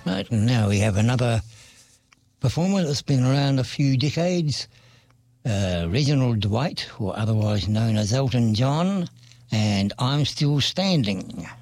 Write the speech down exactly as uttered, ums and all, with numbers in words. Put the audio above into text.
Right, and now we have another performer that's been around a few decades, uh, Reginald Dwight, or otherwise known as Elton John, and I'm Still Standing.